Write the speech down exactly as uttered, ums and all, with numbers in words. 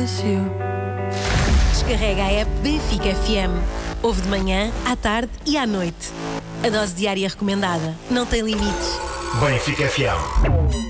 miss you. Descarrega a app Benfica F M. Ouve de manhã, à tarde e à noite. A dose diária recomendada não tem limites. Benfica F M.